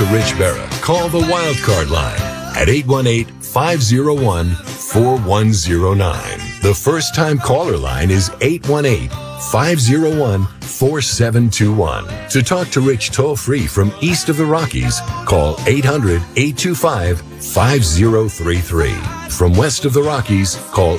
to Rich Berra, call the Wildcard line at 818-501-4109. The first-time caller line is 818-501-4721. To talk to Rich toll-free from east of the Rockies, call 800-825-5033. From west of the Rockies, call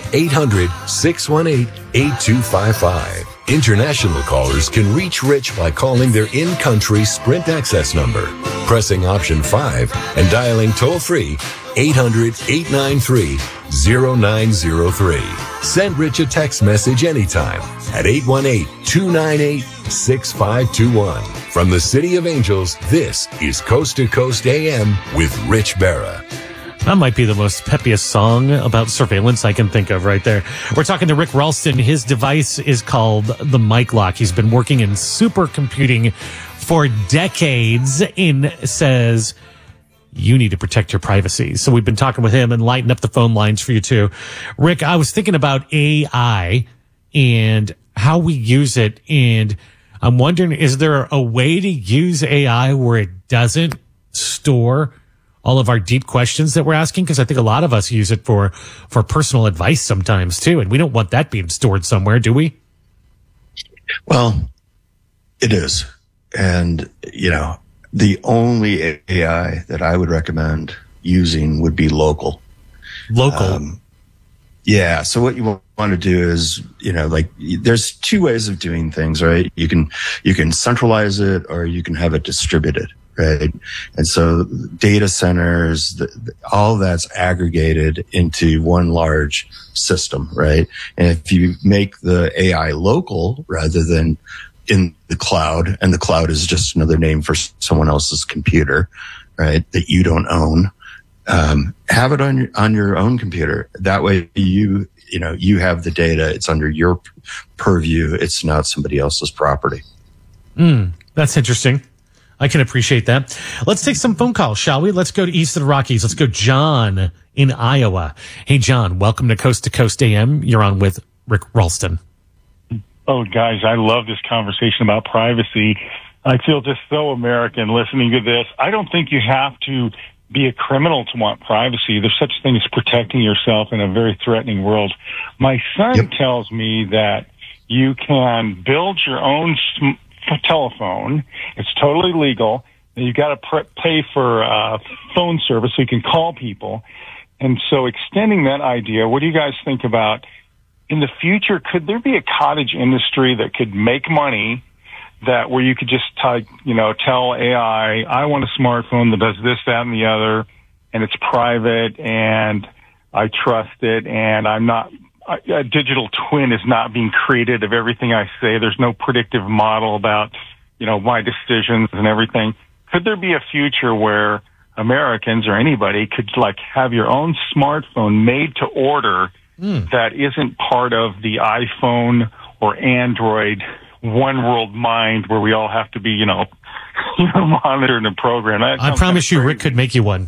800-618-8255. International callers can reach Rich by calling their in-country Sprint access number, pressing option 5, and dialing toll-free 800-893-0903. Send Rich a text message anytime at 818-298-6521. From the City of Angels, this is Coast to Coast AM with Rich Berra. That might be the most peppiest song about surveillance I can think of right there. We're talking to Rick Ralston. His device is called the Mic Lock. He's been working in supercomputing for decades and says you need to protect your privacy. So we've been talking with him and lighting up the phone lines for you too. Rick, I was thinking about AI and how we use it. And I'm wondering, is there a way to use AI where it doesn't store all of our deep questions that we're asking? Because I think a lot of us use it for personal advice sometimes too. And we don't want that being stored somewhere, do we? Well, it is. And, the only AI that I would recommend using would be local. Yeah. So what you want to do is, there's two ways of doing things, right? You can centralize it or you can have it distributed, right? And so data centers, all that's aggregated into one large system, right? And if you make the AI local rather than in the cloud, and the cloud is just another name for someone else's computer, right, that you don't own, have it on your own computer. That way you have the data. It's under your purview. It's not somebody else's property. That's interesting. I can appreciate that. Let's take some phone calls, shall we? Let's go to east of the Rockies. Let's go John in Iowa. Hey, John, welcome to Coast AM. You're on with Rick Ralston. Oh, guys, I love this conversation about privacy. I feel just so American listening to this. I don't think you have to be a criminal to want privacy. There's such a thing as protecting yourself in a very threatening world. My son tells me that you can build your own telephone. It's totally legal. You've got to pay for phone service so you can call people. And so extending that idea, what do you guys think about in the future? Could there be a cottage industry that could make money that where you could just tell AI, I want a smartphone that does this, that, and the other, and it's private and I trust it, and a digital twin is not being created of everything I say. There's no predictive model about, my decisions and everything. Could there be a future where Americans or anybody could have your own smartphone made to order that isn't part of the iPhone or Android one world mind where we all have to be, monitored and programmed? I promise you, Rick could make you one.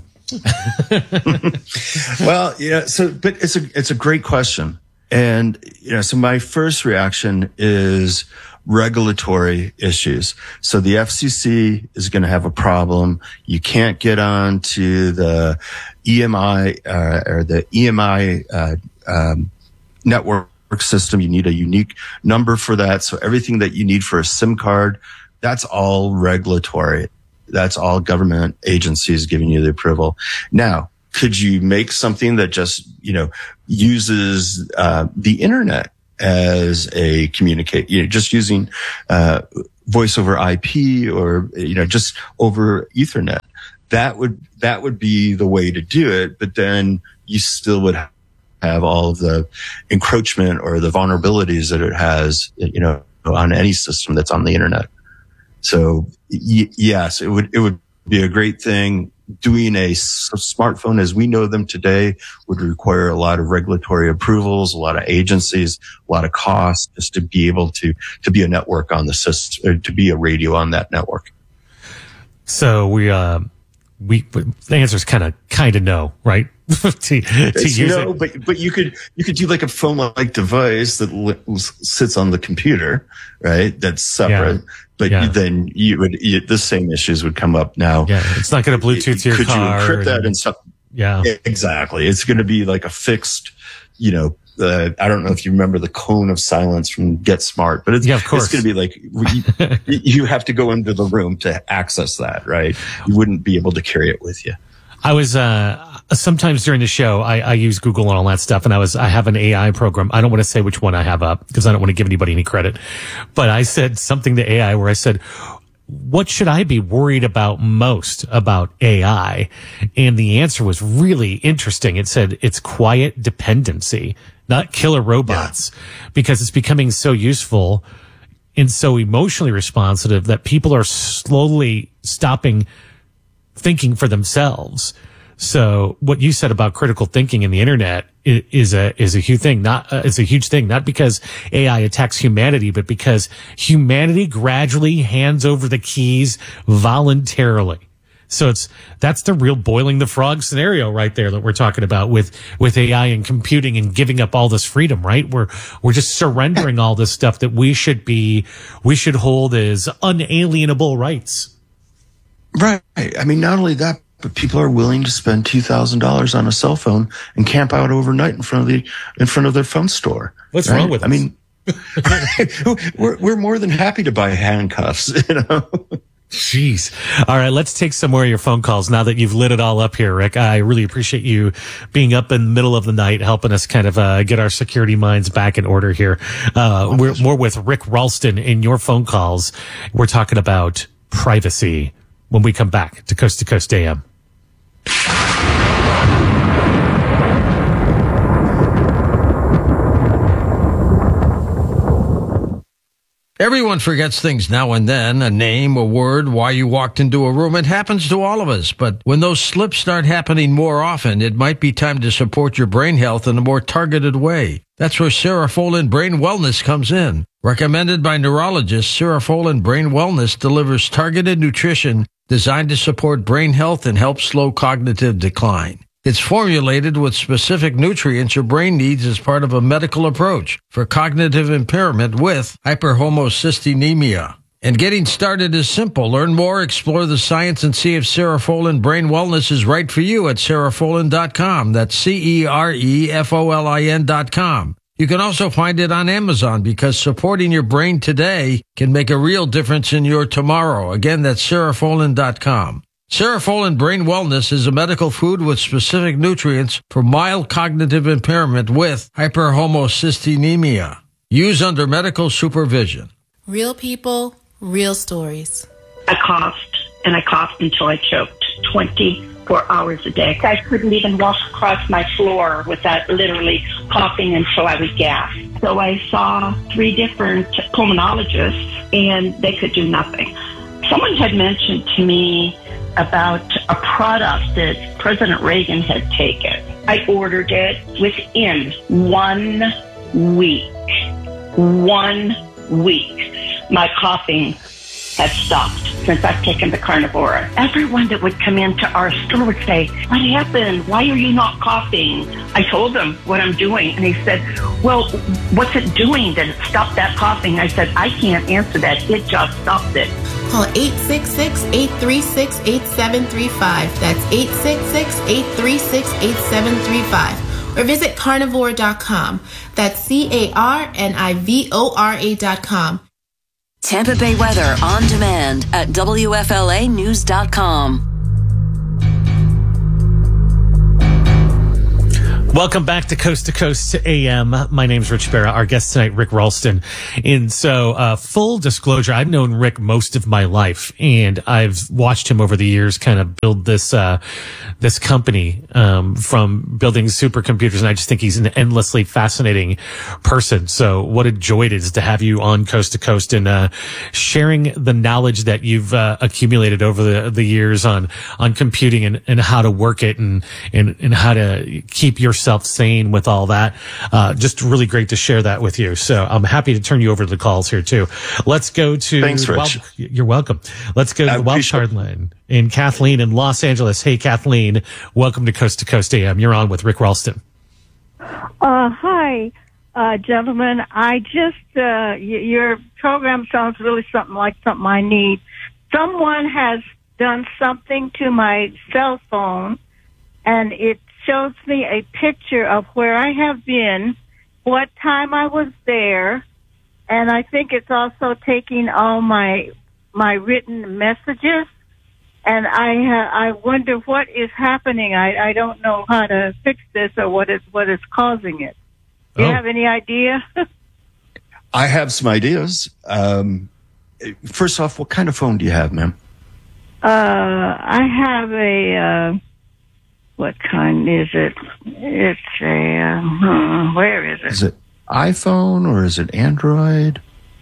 Well, but it's a great question. And, so my first reaction is regulatory issues. So the FCC is going to have a problem. You can't get on to the EMI or the EMI network system. You need a unique number for that. So everything that you need for a SIM card, that's all regulatory. That's all government agencies giving you the approval. Now, could you make something that just, uses the internet as a communicate, just using voice over IP or, just over Ethernet? That would be the way to do it. But then you still would have all of the encroachment or the vulnerabilities that it has, on any system that's on the internet. So yes, it would be a great thing. Doing a smartphone as we know them today would require a lot of regulatory approvals, a lot of agencies, a lot of costs just to be able to be a network on the system, or to be a radio on that network. So the answer is kind of no, right? to use it. But you could do like a phone-like device that sits on the computer, right? That's separate. Yeah. But then the same issues would come up now. Yeah, it's not going to Bluetooth to your car. Could you encrypt that and stuff? Yeah, exactly. It's going to be like a fixed, I don't know if you remember the cone of silence from Get Smart, but it's going to be like, you have to go into the room to access that, right? You wouldn't be able to carry it with you. I was, sometimes during the show, I use Google and all that stuff, and I have an AI program. I don't want to say which one I have up because I don't want to give anybody any credit, but I said something to AI where I said, what should I be worried about most about AI? And the answer was really interesting. It said it's quiet dependency, not killer robots, because it's becoming so useful and so emotionally responsive that people are slowly stopping thinking for themselves. So what you said about critical thinking in the internet is a huge thing. It's a huge thing, not because AI attacks humanity, but because humanity gradually hands over the keys voluntarily. So that's the real boiling the frog scenario right there that we're talking about with AI and computing and giving up all this freedom, right? We're just surrendering all this stuff that we should hold as unalienable rights. Right. I mean, not only that, but people are willing to spend $2,000 on a cell phone and camp out overnight in front of their phone store. What's wrong with us? I mean, we're more than happy to buy handcuffs, Jeez. All right, let's take some more of your phone calls now that you've lit it all up here, Rick. I really appreciate you being up in the middle of the night, helping us kind of get our security minds back in order here. We're more with Rick Ralston in your phone calls. We're talking about privacy when we come back to Coast AM. Everyone forgets things now and then, a name, a word, why you walked into a room. It happens to all of us. But when those slips start happening more often, it might be time to support your brain health in a more targeted way. That's where Cerefolin Brain Wellness comes in. Recommended by neurologists, Cerefolin Brain Wellness delivers targeted nutrition designed to support brain health and help slow cognitive decline. It's formulated with specific nutrients your brain needs as part of a medical approach for cognitive impairment with hyperhomocysteine. And getting started is simple. Learn more, explore the science, and see if Cerefolin Brain Wellness is right for you at Cerefolin.com. That's Cerefolin.com. You can also find it on Amazon because supporting your brain today can make a real difference in your tomorrow. Again, that's Cerefolin.com. Cerefolin Brain Wellness is a medical food with specific nutrients for mild cognitive impairment with hyperhomocysteine. Use under medical supervision. Real people, real stories. I coughed until I choked 24 hours a day. I couldn't even walk across my floor without literally coughing until I would gasp. So I saw 3 different pulmonologists, and they could do nothing. Someone had mentioned to me about a product that President Reagan had taken. I ordered it within 1 week. 1 week. My coughing had stopped since I've taken the Carnivora. Everyone that would come into our store would say, "What happened? Why are you not coughing?" I told them what I'm doing, and he said, "Well, what's it doing that it stopped that coughing?" I said, "I can't answer that. It just stopped it." Call 866-836-8735. That's 866-836-8735. Or visit carnivore.com. That's CARNIVORA.com. Tampa Bay weather on demand at WFLAnews.com. Welcome back to Coast AM. My name's Rich Barra. Our guest tonight, Rick Ralston. And so, full disclosure, I've known Rick most of my life, and I've watched him over the years kind of build this company, from building supercomputers. And I just think he's an endlessly fascinating person. So what a joy it is to have you on Coast to Coast and, sharing the knowledge that you've, accumulated over the years on computing and how to work it and how to keep yourself yourself sane with all that. Just really great to share that with you. So I'm happy to turn you over to the calls here too. Let's go to Thanks, Rich. you're welcome. Let's go to the wild card line in Kathleen in Los Angeles. Hey, Kathleen, welcome to Coast AM. You're on with Rick Ralston. Hi, gentlemen. I just, your program sounds really something I need. Someone has done something to my cell phone, and it shows me a picture of where I have been, what time I was there, and I think it's also taking all my written messages. And I wonder what is happening. I don't know how to fix this or what is causing it. Do you have any idea? I have some ideas. First off, what kind of phone do you have, ma'am? I have a, what kind is it? It's a, where is it? Is it iPhone or is it Android?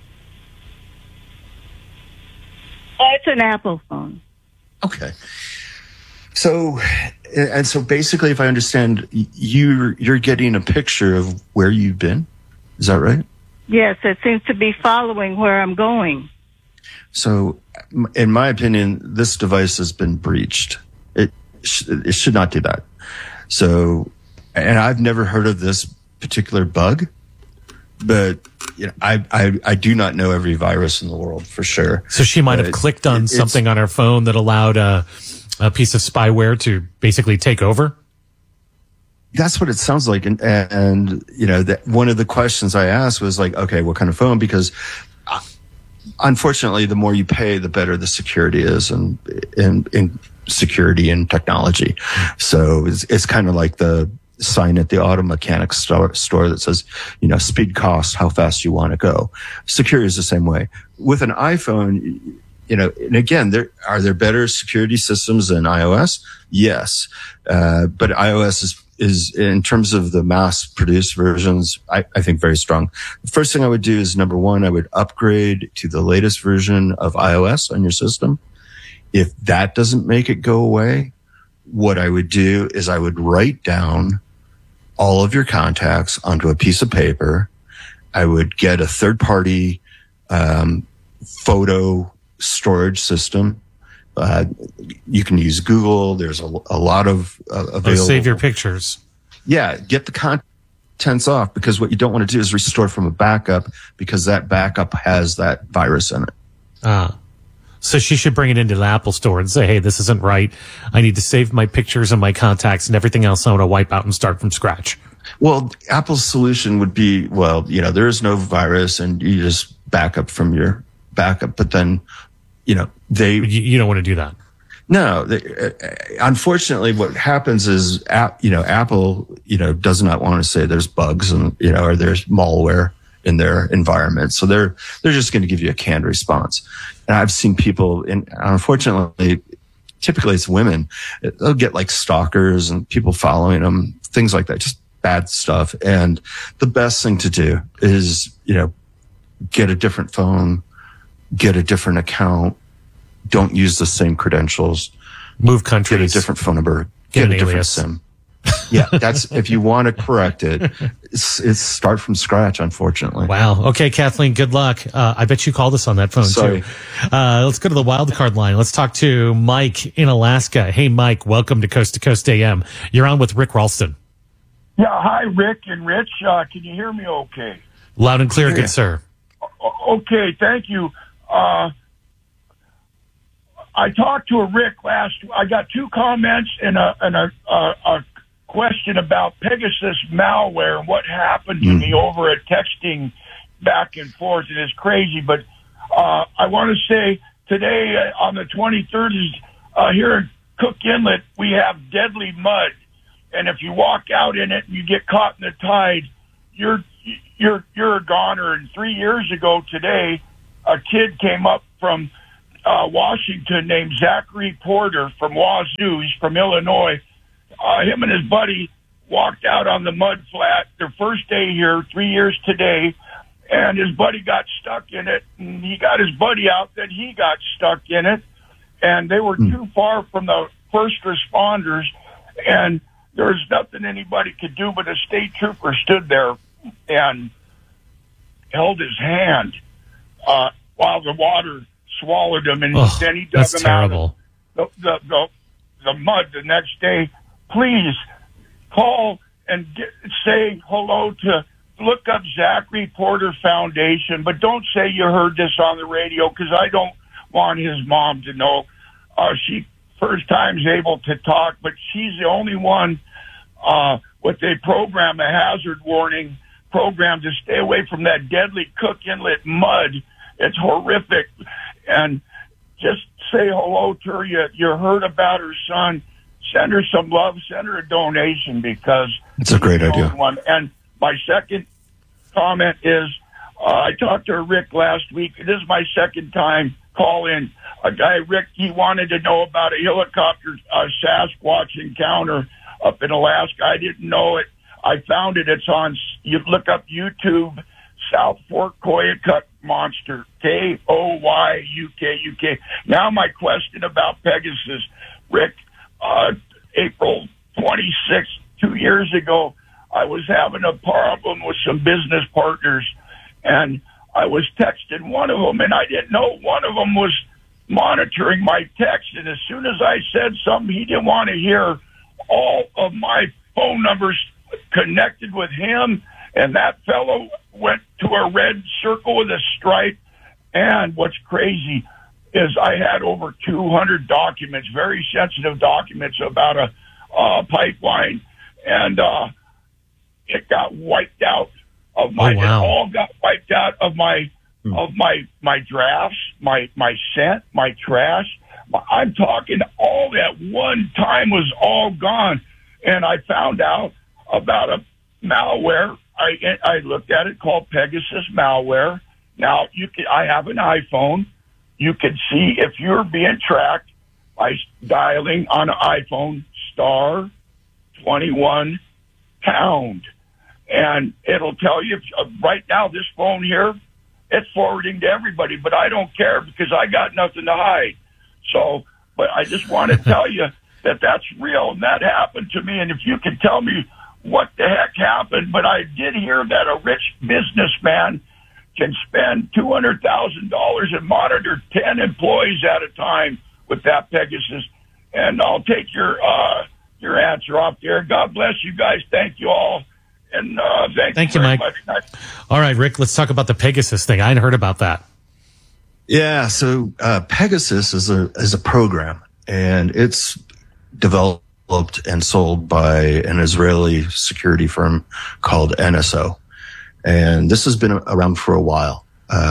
It's an Apple phone. Okay. So basically, if I understand, you're getting a picture of where you've been. Is that right? Yes, it seems to be following where I'm going. So, in my opinion, this device has been breached. It should not do that. So, and I've never heard of this particular bug, but I do not know every virus in the world for sure. So she might have clicked on something on her phone that allowed a piece of spyware to basically take over. That's what it sounds like. And that one of the questions I asked was like, okay, what kind of phone? Because unfortunately, the more you pay, the better the security is and security and technology. So it's kind of like the sign at the auto mechanics store that says, speed cost, how fast you want to go. Security is the same way. With an iPhone, and again, are there better security systems than iOS? Yes. But iOS is in terms of the mass produced versions, I think very strong. The first thing I would do is, number one, I would upgrade to the latest version of iOS on your system. If that doesn't make it go away, what I would do is I would write down all of your contacts onto a piece of paper. I would get a third-party photo storage system. You can use Google. There's a lot of available. Save your pictures. Yeah, get the contents off, because what you don't want to do is restore from a backup, because that backup has that virus in it. So she should bring it into the Apple store and say, hey, this isn't right. I need to save my pictures and my contacts and everything else I want to wipe out and start from scratch. Well, Apple's solution would be, there is no virus and you just back up from your backup. But then, you don't want to do that. No, unfortunately, what happens is, Apple, does not want to say there's bugs and, or there's malware in their environment. So they're just going to give you a canned response. And I've seen people, and unfortunately, typically it's women, they'll get like stalkers and people following them, things like that, just bad stuff. And the best thing to do is, get a different phone, get a different account, don't use the same credentials, move countries, get a different phone number, get a different SIM. Yeah, that's if you want to correct it. It's start from scratch, unfortunately. Wow. Okay, Kathleen, good luck. I bet you called us on that phone too. Let's go to the wild card line. Let's talk to Mike in Alaska. Hey, Mike, welcome to Coast AM. You're on with Rick Ralston. Yeah, hi, Rick and Rich. Can you hear me okay? Loud and clear, good sir. Okay, thank you. I talked to a Rick I got two comments and a question about Pegasus malware and what happened to me over at texting back and forth. And it's crazy, but I want to say today on the 23rd here in Cook Inlet, we have deadly mud. And if you walk out in it and you get caught in the tide, you're a goner. And 3 years ago today, a kid came up from Washington named Zachary Porter from Wazoo. He's from Illinois. Him and his buddy walked out on the mud flat their first day here, 3 years today, and his buddy got stuck in it, and he got his buddy out, then he got stuck in it, and they were too far from the first responders, and there was nothing anybody could do, but a state trooper stood there and held his hand while the water swallowed him, and then he dug him terrible. out of the mud the next day. Please call and say hello to, look up Zachary Porter Foundation, but don't say you heard this on the radio, because I don't want his mom to know. She first time's able to talk, but she's the only one with a program, a hazard warning program, to stay away from that deadly Cook Inlet mud. It's horrific. And just say hello to her. You heard about her son. Send her some love. Send her a donation, because it's a great idea. And my second comment is, I talked to Rick last week. This is my second time calling. A guy, Rick, he wanted to know about a helicopter Sasquatch encounter up in Alaska. I didn't know it. I found it. It's on, you look up YouTube, South Fork Koyukuk Monster, Koyukuk. Now my question about Pegasus, Rick, April 26th, 2 years ago, I was having a problem with some business partners, and I was texting one of them, and I didn't know one of them was monitoring my text. And as soon as I said something he didn't want to hear, all of my phone numbers connected with him, and that fellow went to a red circle with a stripe. And what's crazy is I had over 200 documents, very sensitive documents about a pipeline, and it got wiped out of my. Oh, wow. It all got wiped out of my drafts, my scent, my trash. I'm talking all that one time was all gone, and I found out about a malware. I looked at it, called Pegasus malware. Now I have an iPhone. You can see if you're being tracked by dialing on an iPhone star 21 pound, and it'll tell you right now this phone here, it's forwarding to everybody, but I don't care because I got nothing to hide. So, but I just want to tell you that that's real, and that happened to me. And if you can tell me what the heck happened, but I did hear that a rich businessman can spend $200,000 and monitor 10 employees at a time with that Pegasus. And I'll take your answer off there. God bless you guys. Thank you all. And thank you, Mike. Much. All right, Rick, let's talk about the Pegasus thing. I hadn't heard about that. Yeah, so Pegasus is a program, and it's developed and sold by an Israeli security firm called NSO. And this has been around for a while.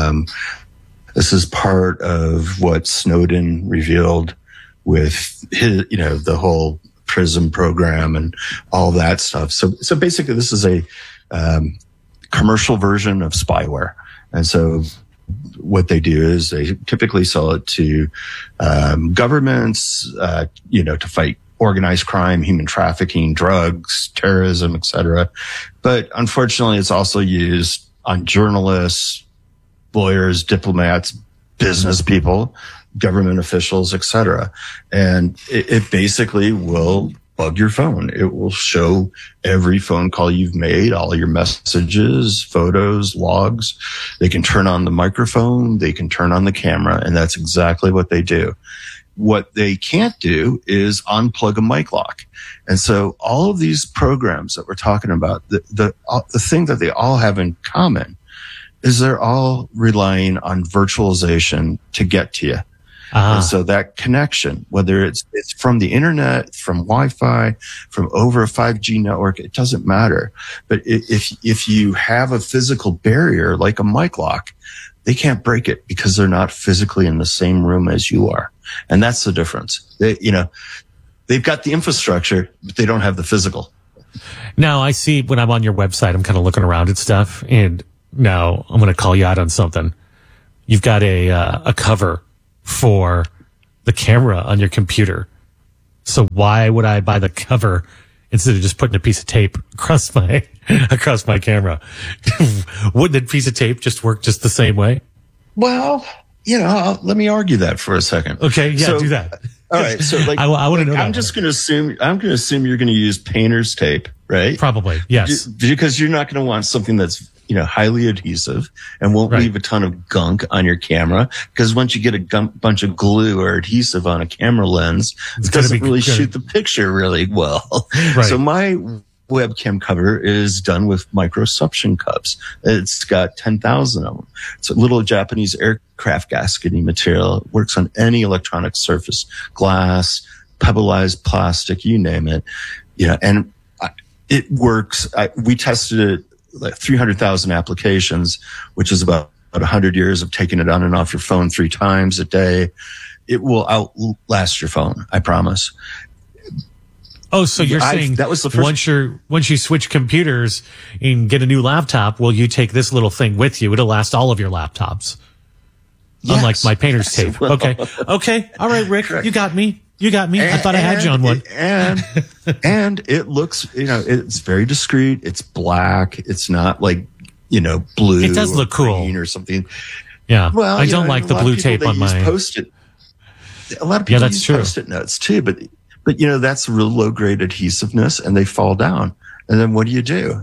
This is part of what Snowden revealed with his, the whole PRISM program and all that stuff. So basically this is a commercial version of spyware. And so what they do is they typically sell it to governments, to fight organized crime, human trafficking, drugs, terrorism, etc. But unfortunately, it's also used on journalists, lawyers, diplomats, business people, government officials, etc. And it basically will bug your phone. It will show every phone call you've made, all your messages, photos, logs. They can turn on the microphone. They can turn on the camera. And that's exactly what they do. What they can't do is unplug a mic lock. And so all of these programs that we're talking about, the thing that they all have in common is they're all relying on virtualization to get to you. And so that connection, whether it's from the internet, from Wi-Fi, from over a 5G network, it doesn't matter. But if you have a physical barrier like a mic lock, they can't break it because they're not physically in the same room as you are. And that's the difference. They've got the infrastructure, but they don't have the physical. Now I see when I'm on your website, I'm kind of looking around at stuff, and now I'm going to call you out on something. You've got a cover for the camera on your computer. So why would I buy the cover instead of just putting a piece of tape across my camera? Wouldn't a piece of tape just work just the same way? Well, let me argue that for a second. Okay, yeah, do that. All right. So like, I want to know. I'm going to assume you're going to use painter's tape, right? Probably. Yes. Because you're not going to want something that's, highly adhesive and won't leave a ton of gunk on your camera. Because once you get a bunch of glue or adhesive on a camera lens, it doesn't really shoot the picture really well. Right. So my webcam cover is done with micro suction cups. It's got 10,000 of them. It's a little Japanese aircraft gasketing material. It works on any electronic surface, glass, pebbleized plastic, you name it. And it works. We tested it like 300,000 applications, which is about 100 years of taking it on and off your phone 3 times a day. It will outlast your phone. I promise. Oh, so you're saying that was the first. Once you switch computers and get a new laptop, will you take this little thing with you? It'll last all of your laptops. Yes. Unlike my painter's tape. Okay. All right, Rick, you got me. I thought I had you on one. And it looks, it's very discreet. It's black. It's not like, blue. It does look cool or something. Yeah. Well, I don't like the blue tape on my Post-it. A lot of people use Post-it notes too, but that's real low grade adhesiveness and they fall down. And then what do you do?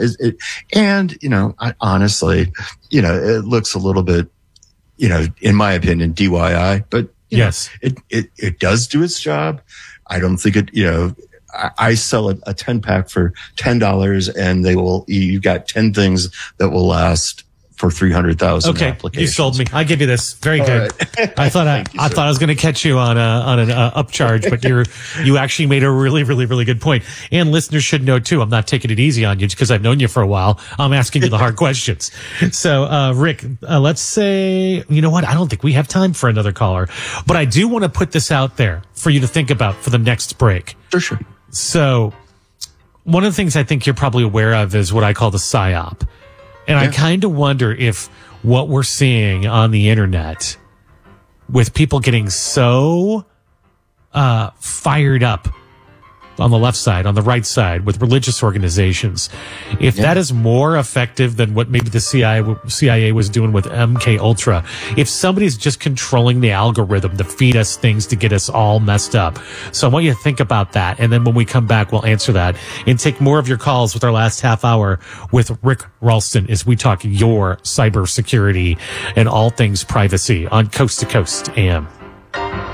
Honestly, it looks a little bit, in my opinion, DIY, but yes, it does do its job. I don't think it, I sell a 10-pack for $10 and you got 10 things that will last for 300,000 applications. You sold me. I give you this. Very good. Right. I thought I was going to catch you on an upcharge, but you actually made a really, really, really good point. And listeners should know too, I'm not taking it easy on you just because I've known you for a while. I'm asking you the hard questions. So, Rick, let's say, you know what? I don't think we have time for another caller, but I do want to put this out there for you to think about for the next break. Sure. So one of the things I think you're probably aware of is what I call the PSYOP. And I kind of wonder if what we're seeing on the internet with people getting so fired up on the left side, on the right side with religious organizations, if that is more effective than what maybe the CIA was doing with MK Ultra, if somebody's just controlling the algorithm to feed us things to get us all messed up. So I want you to think about that. And then when we come back, we'll answer that and take more of your calls with our last half hour with Rick Ralston as we talk your cybersecurity and all things privacy on Coast to Coast AM.